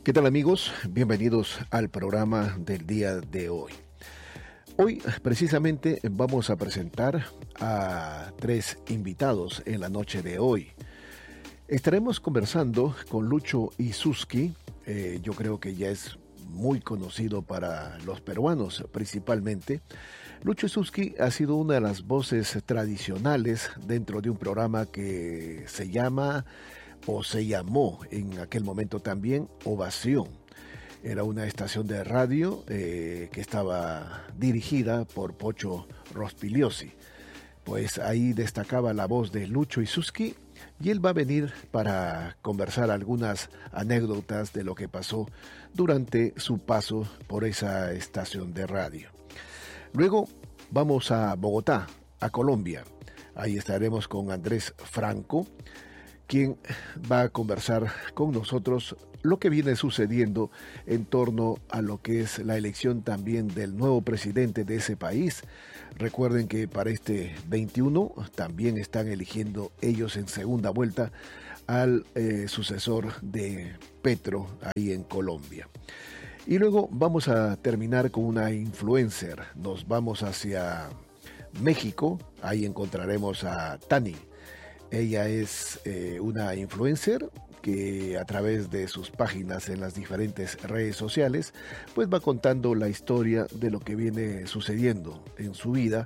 ¿Qué tal, amigos? Bienvenidos al programa del día de hoy. Hoy precisamente vamos a presentar a 3 invitados en la noche de hoy. Estaremos conversando con Lucho Isuski. Yo creo que ya es muy conocido para los peruanos principalmente. Lucho Isuski ha sido una de las voces tradicionales dentro de un programa que se llama o se llamó en aquel momento también Ovación. Era una estación de radio que estaba dirigida por Pocho Rospigliosi. Pues ahí destacaba la voz de Lucho Isuski y él va a venir para conversar algunas anécdotas de lo que pasó durante su paso por esa estación de radio. Luego vamos a Bogotá, a Colombia. Ahí estaremos con Andrés Franco, quien va a conversar con nosotros lo que viene sucediendo en torno a lo que es la elección también del nuevo presidente de ese país. Recuerden que para este 21 también están eligiendo ellos en segunda vuelta al sucesor de Petro ahí en Colombia. Y luego vamos a terminar con una influencer. Nos vamos hacia México, ahí encontraremos a Tani. Ella es una influencer que a través de sus páginas en las diferentes redes sociales pues va contando la historia de lo que viene sucediendo en su vida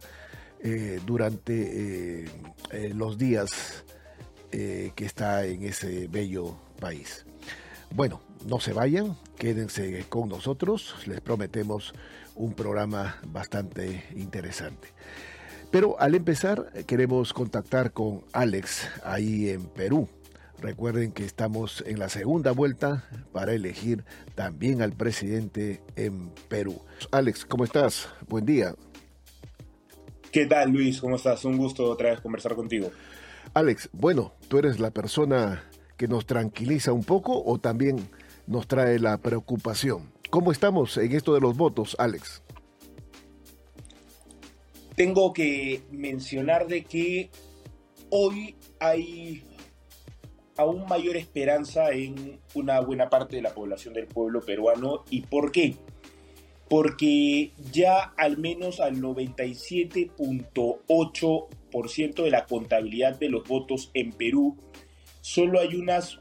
durante los días que está en ese bello país. Bueno, no se vayan, quédense con nosotros, les prometemos un programa bastante interesante. Pero al empezar queremos contactar con Alex ahí en Perú. Recuerden que estamos en la segunda vuelta para elegir también al presidente en Perú. Alex, ¿cómo estás? Buen día. ¿Qué tal, Luis? ¿Cómo estás? Un gusto otra vez conversar contigo. Alex, bueno, ¿tú eres la persona que nos tranquiliza un poco o también nos trae la preocupación? ¿Cómo estamos en esto de los votos, Alex? Tengo que mencionar de que hoy hay aún mayor esperanza en una buena parte de la población del pueblo peruano. ¿Y por qué? Porque ya al menos al 97.8% de la contabilidad de los votos en Perú, solo hay unas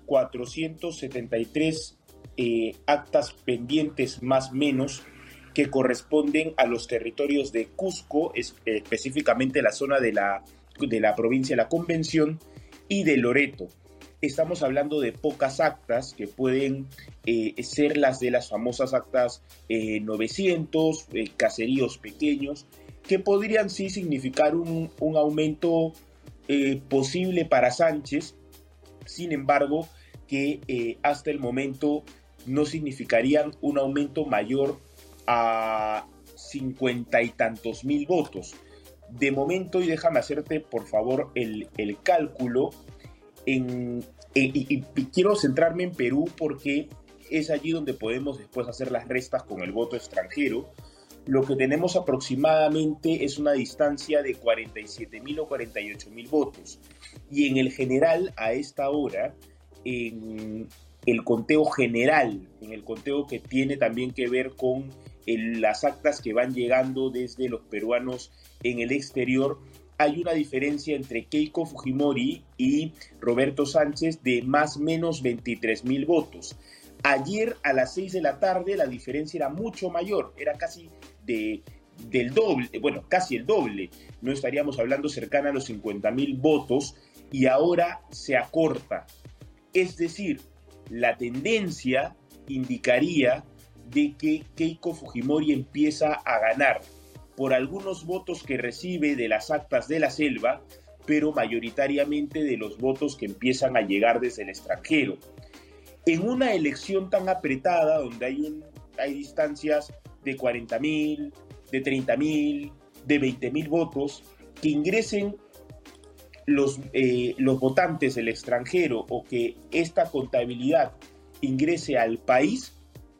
473 actas pendientes más menos que corresponden a los territorios de Cusco, específicamente la zona de la provincia de la Convención, y de Loreto. Estamos hablando de pocas actas que pueden ser las de las famosas actas 900, caseríos pequeños, que podrían sí significar un aumento posible para Sánchez. Sin embargo, que hasta el momento no significarían un aumento mayor a 50 y tantos mil votos. De momento, y déjame hacerte por favor el cálculo, y quiero centrarme en Perú porque es allí donde podemos después hacer las restas con el voto extranjero. Lo que tenemos aproximadamente es una distancia de 47.000 o 48.000 votos. Y en el general, a esta hora, en el conteo general, en el conteo que tiene también que ver con las actas que van llegando desde los peruanos en el exterior, hay una diferencia entre Keiko Fujimori y Roberto Sánchez de más o menos 23.000 votos. Ayer a las 6 de la tarde la diferencia era mucho mayor, era casi del doble, bueno, casi el doble. No estaríamos hablando cercana a los 50.000 votos y ahora se acorta. Es decir, la tendencia indicaría de que Keiko Fujimori empieza a ganar por algunos votos que recibe de las actas de la selva, pero mayoritariamente de los votos que empiezan a llegar desde el extranjero. En una elección tan apretada, donde hay distancias de 40.000, de 30.000, de 20.000 votos, que ingresen los votantes del extranjero o que esta contabilidad ingrese al país,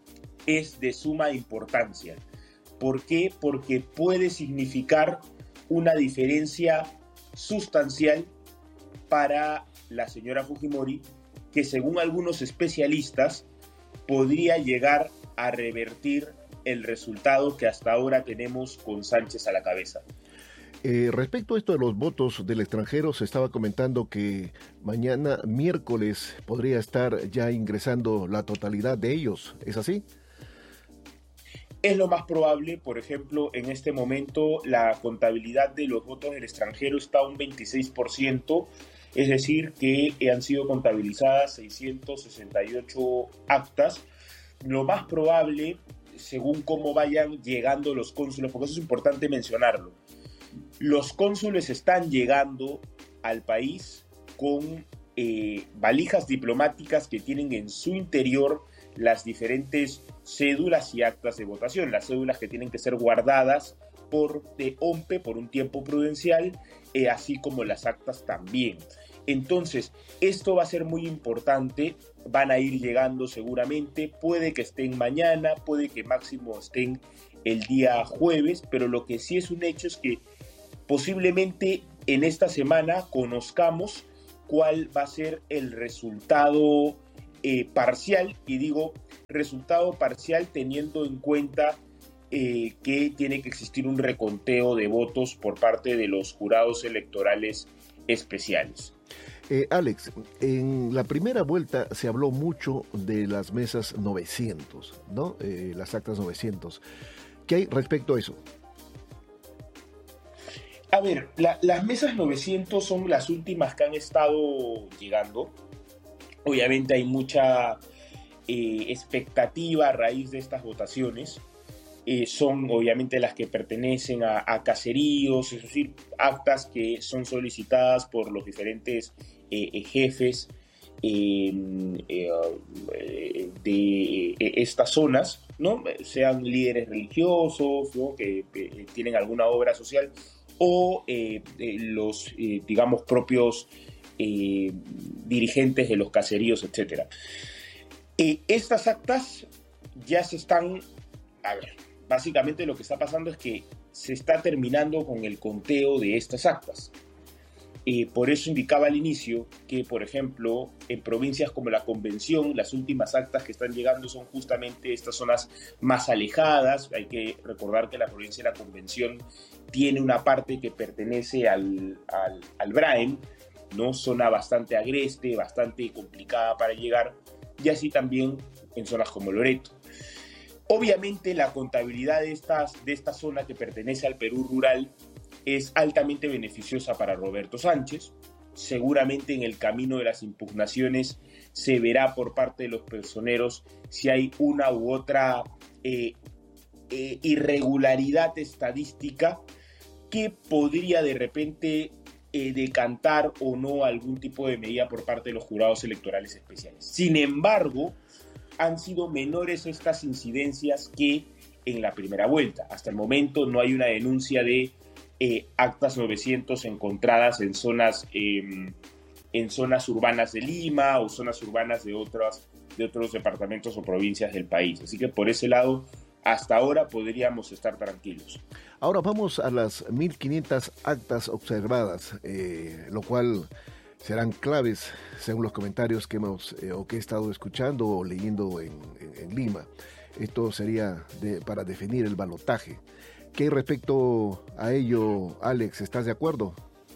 es de suma importancia. ¿Por qué? Porque puede significar una diferencia sustancial para la señora Fujimori, que según algunos especialistas podría llegar a revertir el resultado que hasta ahora tenemos con Sánchez a la cabeza. Respecto a esto de los votos del extranjero, se estaba comentando que mañana, miércoles, podría estar ya ingresando la totalidad de ellos. ¿Es así? Es lo más probable. Por ejemplo, en este momento la contabilidad de los votos del extranjero está a un 26%, es decir, que han sido contabilizadas 668 actas. Lo más probable, según cómo vayan llegando los cónsules, porque eso es importante mencionarlo, los cónsules están llegando al país con valijas diplomáticas que tienen en su interior las diferentes cédulas y actas de votación, las cédulas que tienen que ser guardadas por OMPE por un tiempo prudencial, así como las actas también. Entonces, esto va a ser muy importante, van a ir llegando seguramente, puede que estén mañana, puede que máximo estén el día jueves, pero lo que sí es un hecho es que posiblemente en esta semana conozcamos cuál va a ser el resultado parcial, y digo resultado parcial teniendo en cuenta que tiene que existir un reconteo de votos por parte de los jurados electorales especiales. Alex, en la primera vuelta se habló mucho de las mesas 900, ¿no? Las actas 900. ¿Qué hay respecto a eso? A ver, las mesas 900 son las últimas que han estado llegando. Obviamente hay mucha expectativa a raíz de estas votaciones. Son obviamente las que pertenecen a caseríos, es decir, actas que son solicitadas por los diferentes jefes de estas zonas, ¿no? Sean líderes religiosos, ¿no? que tienen alguna obra social, o los, digamos, propios dirigentes de los caseríos, etc. Estas actas ya se están... A ver, básicamente lo que está pasando es que se está terminando con el conteo de estas actas. Por eso indicaba al inicio que, por ejemplo, en provincias como la Convención, las últimas actas que están llegando son justamente estas zonas más alejadas. Hay que recordar que la provincia de la Convención tiene una parte que pertenece al Braem, ¿no? Zona bastante agreste, bastante complicada para llegar, y así también en zonas como Loreto. Obviamente la contabilidad de esta zona que pertenece al Perú rural es altamente beneficiosa para Roberto Sánchez. Seguramente en el camino de las impugnaciones se verá por parte de los personeros si hay una u otra irregularidad estadística que podría de repente decantar o no algún tipo de medida por parte de los jurados electorales especiales. Sin embargo, han sido menores estas incidencias que en la primera vuelta. Hasta el momento no hay una denuncia de actas 900 encontradas en zonas urbanas de Lima o zonas urbanas de otros departamentos o provincias del país. Así que por ese lado, hasta ahora podríamos estar tranquilos. Ahora vamos a las 1.500 actas observadas, lo cual serán claves según los comentarios que he estado escuchando o leyendo en Lima. Esto sería para definir el balotaje. ¿Qué respecto a ello, Alex, estás de acuerdo?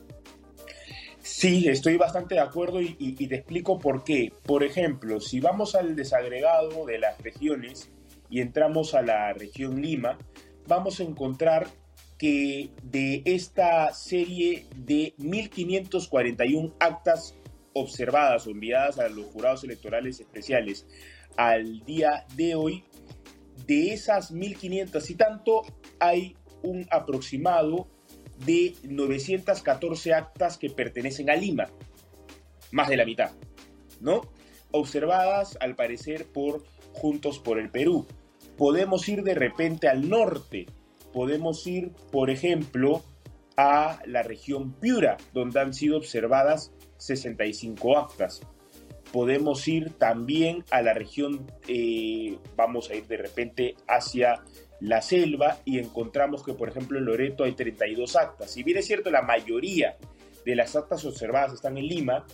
Sí, estoy bastante de acuerdo y te explico por qué. Por ejemplo, si vamos al desagregado de las regiones y entramos a la región Lima, vamos a encontrar que de esta serie de 1.541 actas observadas o enviadas a los jurados electorales especiales al día de hoy, de esas 1.500 y tanto, hay un aproximado de 914 actas que pertenecen a Lima, más de la mitad, ¿no? Observadas, al parecer, por Juntos por el Perú. Podemos ir de repente al norte, podemos ir, por ejemplo, a la región Piura, donde han sido observadas 65 actas. Podemos ir también a la región, vamos a ir de repente hacia la selva y encontramos que, por ejemplo, en Loreto hay 32 actas. Si bien es cierto, la mayoría de las actas observadas están en Lima,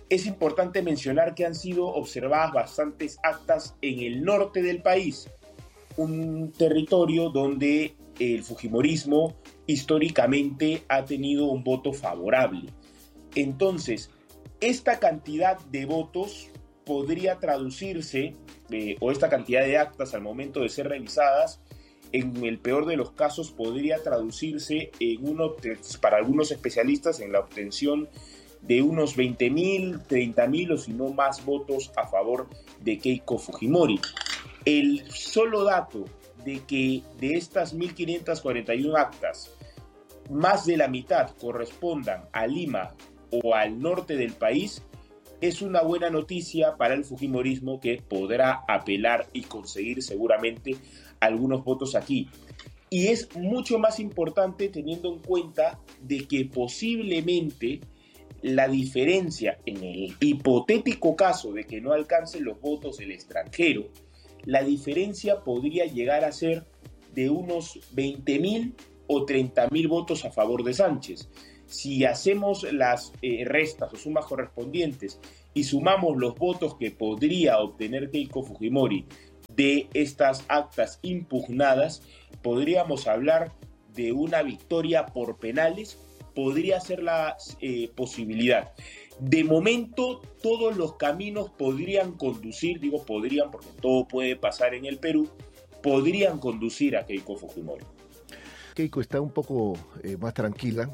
Es importante mencionar que han sido observadas bastantes actas en el norte del país, un territorio donde el fujimorismo históricamente ha tenido un voto favorable. Entonces, esta cantidad de votos podría traducirse, o esta cantidad de actas al momento de ser revisadas, en el peor de los casos podría traducirse para algunos especialistas en la obtención de unos 20.000, 30.000 o si no más votos a favor de Keiko Fujimori. El solo dato de que de estas 1.541 actas, más de la mitad correspondan a Lima o al norte del país, es una buena noticia para el fujimorismo, que podrá apelar y conseguir seguramente algunos votos aquí. Y es mucho más importante teniendo en cuenta de que posiblemente la diferencia, en el hipotético caso de que no alcancen los votos del extranjero, la diferencia podría llegar a ser de unos 20.000 o 30.000 votos a favor de Sánchez. Si hacemos las restas o sumas correspondientes y sumamos los votos que podría obtener Keiko Fujimori de estas actas impugnadas, podríamos hablar de una victoria por penales. Podría ser la posibilidad. De momento, todos los caminos podrían conducir, digo podrían porque todo puede pasar en el Perú, podrían conducir a Keiko Fujimori. Keiko está un poco más tranquila,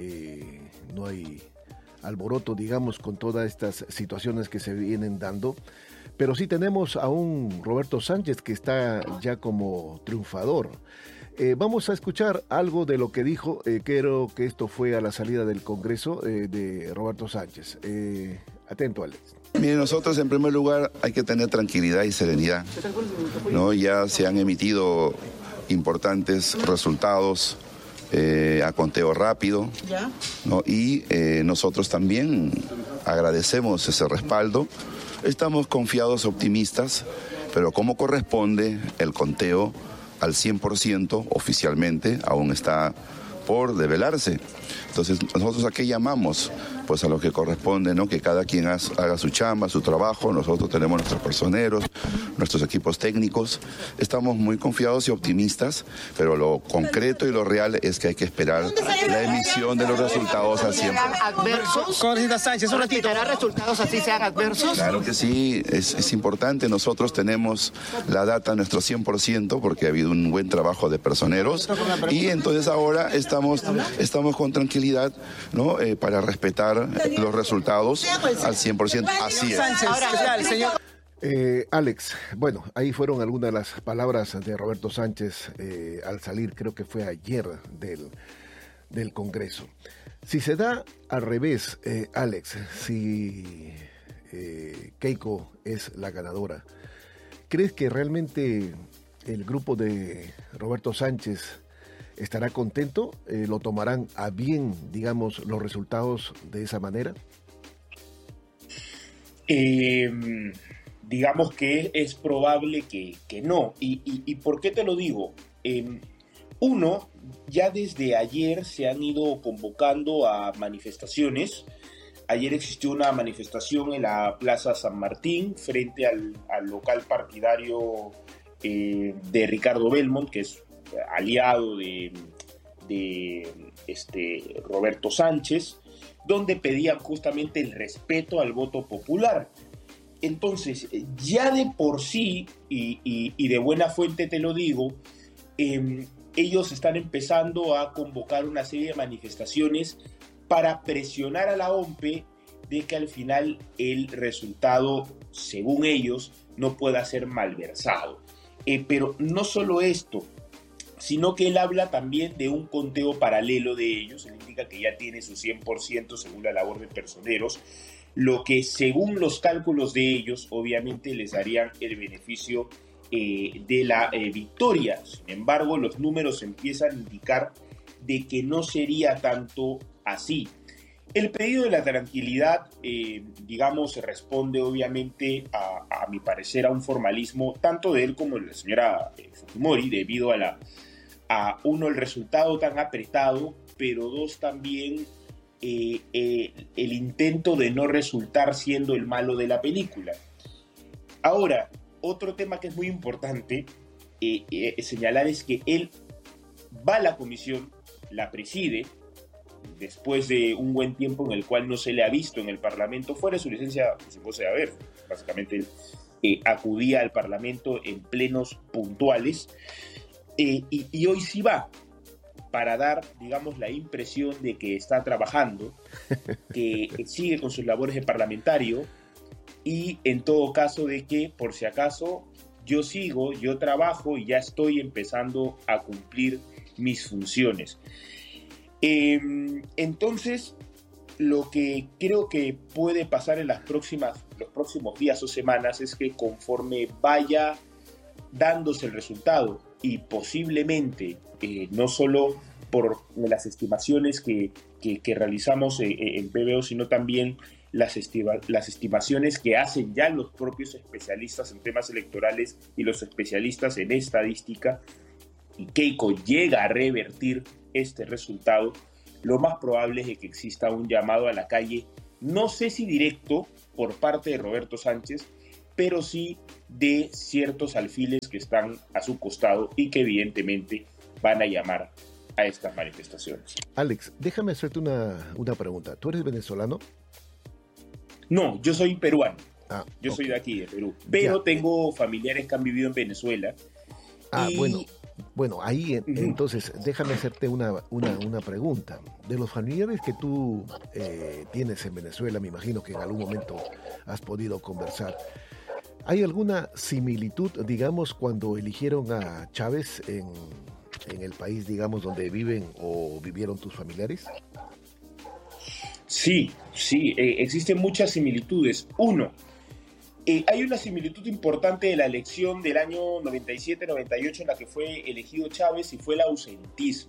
no hay alboroto, digamos, con todas estas situaciones que se vienen dando, pero sí tenemos a un Roberto Sánchez que está ya como triunfador. Vamos a escuchar algo de lo que dijo, creo que esto fue a la salida del Congreso de Roberto Sánchez. Atento, Alex. Miren, nosotros en primer lugar hay que tener tranquilidad y serenidad, ¿no? Ya se han emitido importantes resultados a conteo rápido, ¿no? Y nosotros también agradecemos ese respaldo. Estamos confiados, optimistas, pero como corresponde el conteo al 100% oficialmente aún está por develarse. Entonces, nosotros ¿a qué llamamos? Pues a lo que corresponde, ¿no? Que cada quien haga su chamba, su trabajo. Nosotros tenemos nuestros personeros, nuestros equipos técnicos. Estamos muy confiados y optimistas, pero lo concreto y lo real es que hay que esperar la emisión de los resultados al 100%. ¿Adversos? Congresista Sánchez, un ratito. ¿Tendrá resultados así sean adversos? Claro que sí, es importante. Nosotros tenemos la data a nuestro 100% porque ha habido un buen trabajo de personeros y entonces ahora estamos con tranquilidad, ¿no? Para respetar los resultados al 100%. Así es. Alex, bueno, ahí fueron algunas de las palabras de Roberto Sánchez al salir, creo que fue ayer del Congreso. Si se da al revés, Alex, si Keiko es la ganadora, ¿crees que realmente el grupo de Roberto Sánchez estará contento? ¿Lo tomarán a bien, digamos, los resultados de esa manera? Digamos que es probable que no. ¿Y por qué te lo digo? Uno, ya desde ayer se han ido convocando a manifestaciones. Ayer existió una manifestación en la Plaza San Martín frente al local partidario de Ricardo Belmont, que es aliado de Roberto Sánchez, donde pedían justamente el respeto al voto popular. Entonces, ya de por sí, y de buena fuente te lo digo, ellos están empezando a convocar una serie de manifestaciones para presionar a la OMPE de que al final el resultado, según ellos, no pueda ser malversado. Pero no solo esto, sino que él habla también de un conteo paralelo de ellos. Él indica que ya tiene su 100% según la labor de personeros, lo que según los cálculos de ellos obviamente les darían el beneficio de la victoria. Sin embargo, los números empiezan a indicar de que no sería tanto así. El pedido de la tranquilidad, digamos, responde obviamente a mi parecer a un formalismo tanto de él como de la señora Fujimori, debido a uno, el resultado tan apretado, pero dos, también el intento de no resultar siendo el malo de la película. Ahora, otro tema que es muy importante señalar es que él va a la comisión, la preside, después de un buen tiempo en el cual no se le ha visto en el Parlamento, fuera de su licencia, su cosa de haber. Básicamente él acudía al Parlamento en plenos puntuales, y hoy sí va para dar, digamos, la impresión de que está trabajando, que sigue con sus labores de parlamentario, y en todo caso de que, por si acaso, yo sigo, yo trabajo y ya estoy empezando a cumplir mis funciones. Entonces, lo que creo que puede pasar en los próximos días o semanas es que conforme vaya dándose el resultado, y posiblemente no solo por las estimaciones que realizamos en PBO, sino también las estimaciones que hacen ya los propios especialistas en temas electorales y los especialistas en estadística, y Keiko llega a revertir este resultado, lo más probable es que exista un llamado a la calle, no sé si directo por parte de Roberto Sánchez, pero sí de ciertos alfiles que están a su costado y que evidentemente van a llamar a estas manifestaciones. Alex, déjame hacerte una pregunta. ¿Tú eres venezolano? No, yo soy peruano. Yo okay. soy de aquí, de Perú. Pero tengo familiares que han vivido en Venezuela. Bueno, ahí entonces déjame hacerte una pregunta. De los familiares que tú tienes en Venezuela, me imagino que en algún momento has podido conversar. ¿Hay alguna similitud, digamos, cuando eligieron a Chávez en el país, digamos, donde viven o vivieron tus familiares? Sí, existen muchas similitudes. Uno, hay una similitud importante de la elección del año 97-98 en la que fue elegido Chávez, y fue el ausentismo.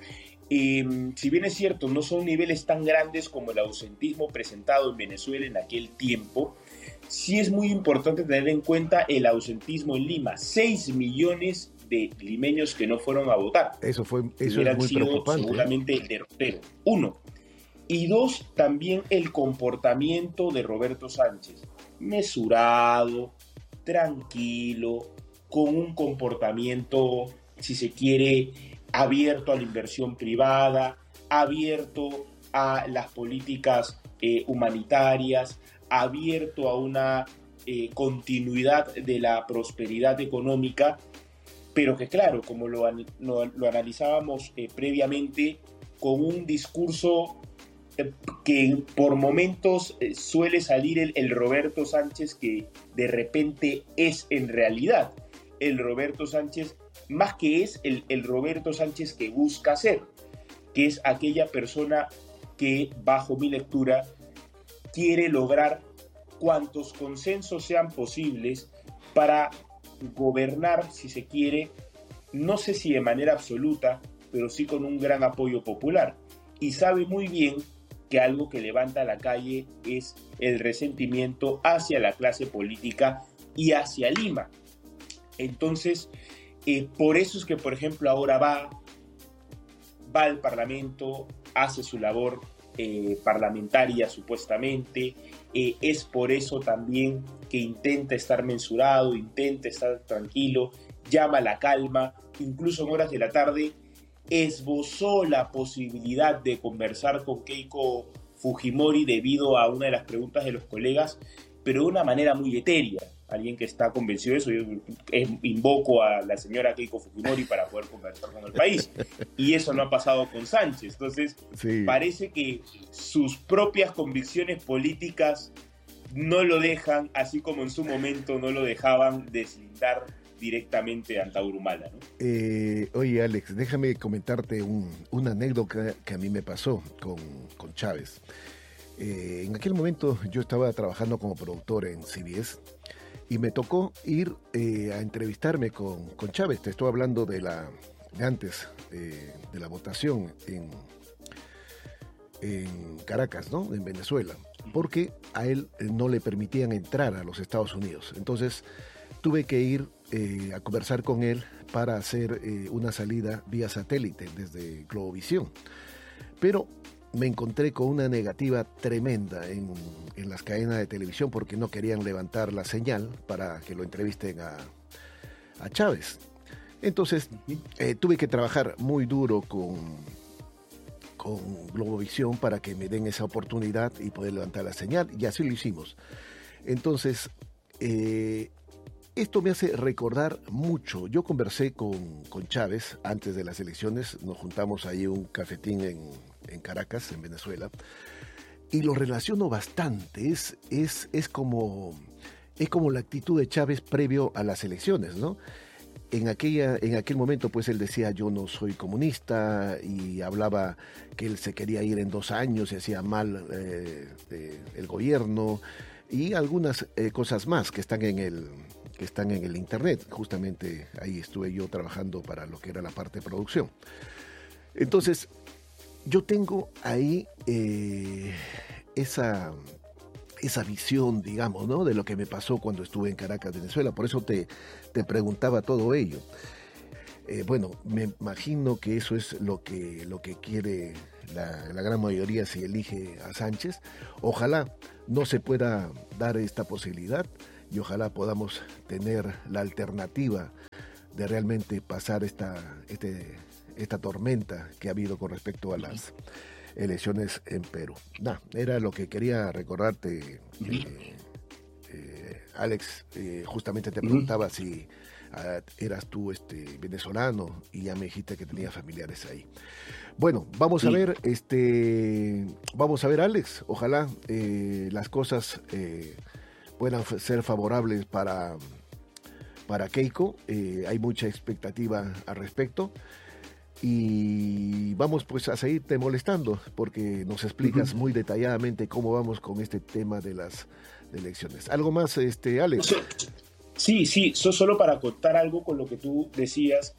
Si bien es cierto, no son niveles tan grandes como el ausentismo presentado en Venezuela en aquel tiempo, sí es muy importante tener en cuenta el ausentismo en Lima. 6 millones de limeños que no fueron a votar. Eso es muy preocupante. Seguramente el derrotero. Uno. Y dos, también el comportamiento de Roberto Sánchez. Mesurado, tranquilo, con un comportamiento, si se quiere, abierto a la inversión privada, abierto a las políticas humanitarias, abierto a una continuidad de la prosperidad económica, pero que claro, como lo analizábamos previamente, con un discurso que por momentos suele salir el Roberto Sánchez que de repente es en realidad el Roberto Sánchez, más que es el Roberto Sánchez que busca ser, que es aquella persona que, bajo mi lectura, quiere lograr cuantos consensos sean posibles para gobernar, si se quiere, no sé si de manera absoluta, pero sí con un gran apoyo popular. Y sabe muy bien que algo que levanta a la calle es el resentimiento hacia la clase política y hacia Lima. Entonces, por eso es que, por ejemplo, ahora va al Parlamento, hace su labor parlamentaria supuestamente, es por eso también que intenta estar mensurado, intenta estar tranquilo, llama a la calma, incluso en horas de la tarde esbozó la posibilidad de conversar con Keiko Fujimori debido a una de las preguntas de los colegas, pero de una manera muy etérea. Alguien que está convencido de eso, yo invoco a la señora Keiko Fujimori para poder conversar con el país, y eso no ha pasado con Sánchez. Entonces, parece que sus propias convicciones políticas no lo dejan, así como en su momento no lo dejaban deslindar directamente a Taurumala, ¿no? Oye, Alex, déjame comentarte una anécdota que a mí me pasó con Chávez. En aquel momento yo estaba trabajando como productor en CBS y me tocó ir a entrevistarme con Chávez. Te estoy hablando de antes de la votación en Caracas, ¿no? En Venezuela, porque a él no le permitían entrar a los Estados Unidos. Entonces tuve que ir a conversar con él para hacer una salida vía satélite desde Globovisión. Pero me encontré con una negativa tremenda en las cadenas de televisión porque no querían levantar la señal para que lo entrevisten a Chávez. Entonces tuve que trabajar muy duro con Globovisión para que me den esa oportunidad y poder levantar la señal, y así lo hicimos. Entonces, esto me hace recordar mucho. Yo conversé con Chávez antes de las elecciones, nos juntamos ahí un cafetín en Caracas, en Venezuela, y lo relaciono bastante. Es como la actitud de Chávez previo a las elecciones, ¿no? En aquel momento, pues él decía: yo no soy comunista, y hablaba que él se quería ir en 2 años y hacía mal el gobierno, y algunas cosas más que están en el internet. Justamente ahí estuve yo trabajando para lo que era la parte de producción. Entonces, yo tengo ahí esa visión, digamos, ¿no?, de lo que me pasó cuando estuve en Caracas, Venezuela. Por eso te preguntaba todo ello. Bueno, me imagino que eso es lo que quiere la gran mayoría si elige a Sánchez. Ojalá no se pueda dar esta posibilidad y ojalá podamos tener la alternativa de realmente pasar esta tormenta que ha habido con respecto a las elecciones en Perú. Era lo que quería recordarte, Alex. Justamente te preguntaba si eras tú venezolano, y ya me dijiste que tenías familiares ahí. Bueno, vamos a ver, Alex, ojalá las cosas puedan ser favorables para Keiko. Hay mucha expectativa al respecto. Y vamos pues a seguirte molestando porque nos explicas muy detalladamente cómo vamos con este tema de las elecciones. ¿Algo más, Alex? Sí, solo para contar algo con lo que tú decías.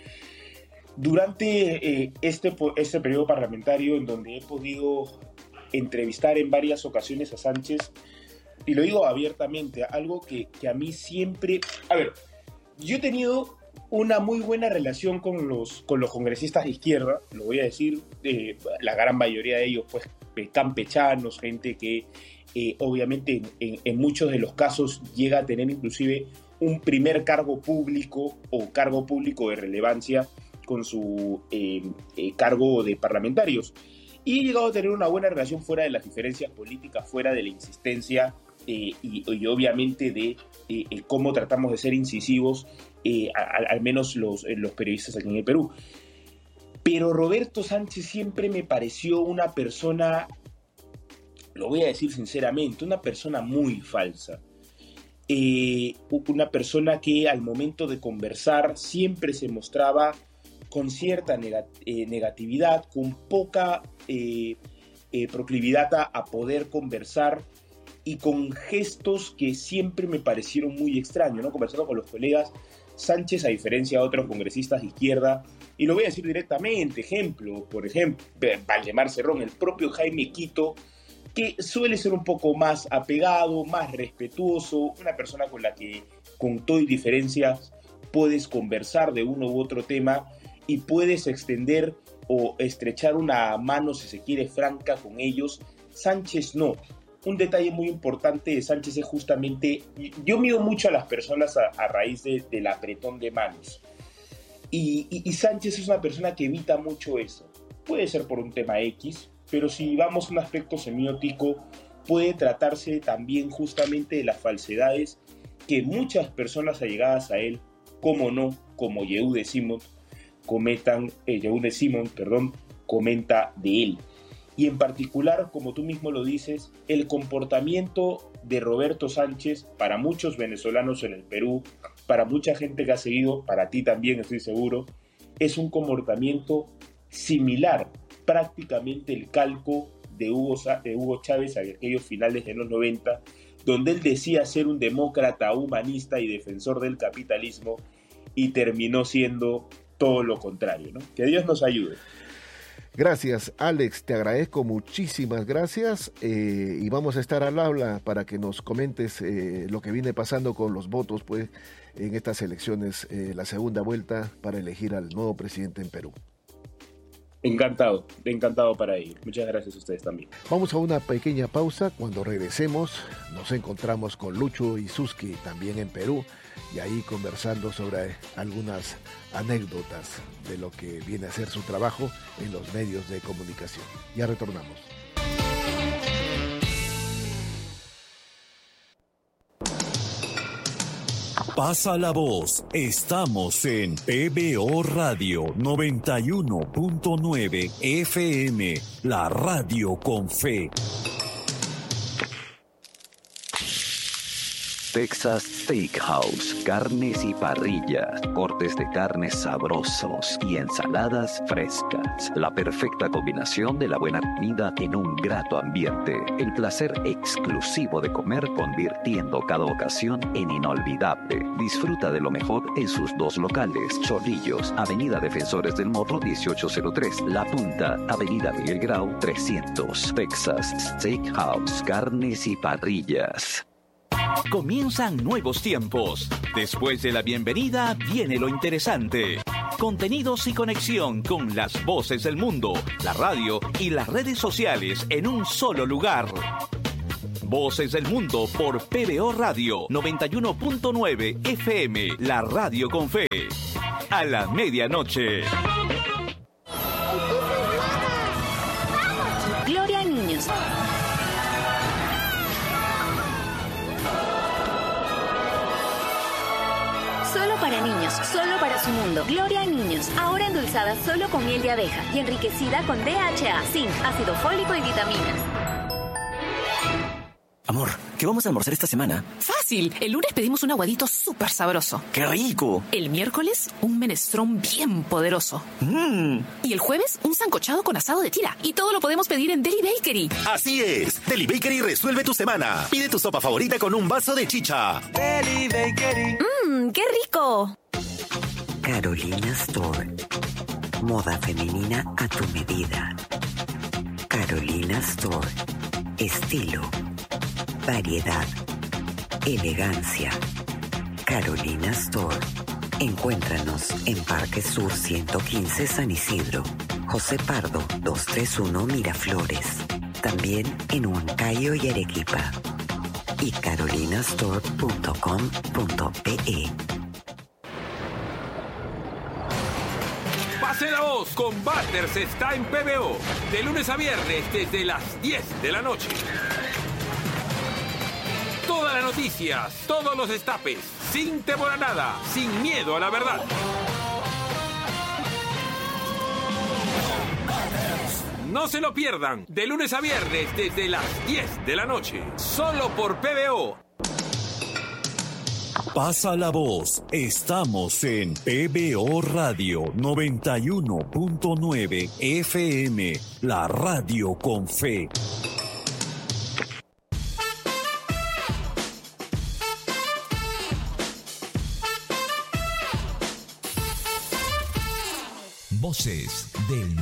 Durante este periodo parlamentario, en donde he podido entrevistar en varias ocasiones a Sánchez, y lo digo abiertamente, algo que a mí siempre... A ver, yo he tenido una muy buena relación con los congresistas de izquierda, lo voy a decir, la gran mayoría de ellos pues campechanos, gente que obviamente en muchos de los casos llega a tener inclusive un primer cargo público o cargo público de relevancia con su cargo de parlamentarios. Y he llegado a tener una buena relación fuera de las diferencias políticas, fuera de la insistencia y obviamente de cómo tratamos de ser incisivos, al menos los periodistas aquí en el Perú. Pero Roberto Sánchez siempre me pareció una persona, lo voy a decir sinceramente, una persona muy falsa. Una persona que al momento de conversar siempre se mostraba con cierta negatividad, con poca proclividad a poder conversar, y con gestos que siempre me parecieron muy extraños, ¿no? Conversando con los colegas, Sánchez, a diferencia de otros congresistas de izquierda, y lo voy a decir directamente, por ejemplo, Valdemar Cerrón, el propio Jaime Quito, que suele ser un poco más apegado, más respetuoso, una persona con la que, con todo y diferencias, puedes conversar de uno u otro tema y puedes extender o estrechar una mano, si se quiere, franca con ellos. Sánchez no. Un detalle muy importante de Sánchez es justamente, yo mido mucho a las personas a raíz del apretón de manos. Y Sánchez es una persona que evita mucho eso. Puede ser por un tema X, pero si vamos a un aspecto semiótico, puede tratarse también justamente de las falsedades que muchas personas allegadas a él, como Yehude Simon, comenta de él. Y en particular, como tú mismo lo dices, el comportamiento de Roberto Sánchez, para muchos venezolanos en el Perú, para mucha gente que ha seguido, para ti también estoy seguro, es un comportamiento similar, prácticamente el calco de Hugo Chávez a aquellos finales de los 90, donde él decía ser un demócrata humanista y defensor del capitalismo, y terminó siendo todo lo contrario, ¿no? Que Dios nos ayude. Gracias, Alex, te agradezco, muchísimas gracias, y vamos a estar al habla para que nos comentes lo que viene pasando con los votos pues en estas elecciones, la segunda vuelta para elegir al nuevo presidente en Perú. Encantado para ello. Muchas gracias a ustedes también. Vamos a una pequeña pausa. Cuando regresemos nos encontramos con Lucho Isuski, también en Perú, y ahí conversando sobre algunas anécdotas de lo que viene a ser su trabajo en los medios de comunicación. Ya retornamos. Pasa la voz, estamos en PBO Radio 91.9 FM, la radio con fe. Texas Steakhouse, carnes y parrillas, cortes de carnes sabrosos y ensaladas frescas. La perfecta combinación de la buena comida en un grato ambiente. El placer exclusivo de comer convirtiendo cada ocasión en inolvidable. Disfruta de lo mejor en sus dos locales. Chorrillos, Avenida Defensores del Morro 1803. La Punta, Avenida Miguel Grau 300. Texas Steakhouse, carnes y parrillas. Comienzan nuevos tiempos. Después de la bienvenida viene lo interesante. Contenidos y conexión con las voces del mundo, la radio y las redes sociales en un solo lugar. Voces del Mundo por PBO Radio 91.9 FM, la radio con fe. A la medianoche. Gloria a niños. Solo para niños, solo para su mundo. Gloria a niños, ahora endulzada solo con miel de abeja y enriquecida con DHA, zinc, ácido fólico y vitaminas. Amor, ¿qué vamos a almorzar esta semana? Fácil, el lunes pedimos un aguadito súper sabroso. ¡Qué rico! El miércoles, un menestrón bien poderoso. Y el jueves, un sancochado con asado de tira. Y todo lo podemos pedir en Deli Bakery. Así es, Deli Bakery resuelve tu semana. Pide tu sopa favorita con un vaso de chicha. Deli Bakery. ¡Qué rico! Carolina Store. Moda femenina a tu medida. Carolina Store. Estilo. Variedad, elegancia. Carolina Store. Encuéntranos en Parque Sur 115 San Isidro, José Pardo 231 Miraflores. También en Huancayo y Arequipa. Y carolinastore.com.pe. Pase la voz con Butters está en PBO. De lunes a viernes desde las 10 de la noche. Todas las noticias, todos los destapes, sin temor a nada, sin miedo a la verdad. No se lo pierdan, de lunes a viernes desde las 10 de la noche, solo por PBO. Pasa la voz, estamos en PBO Radio 91.9 FM, la radio con fe. Voces del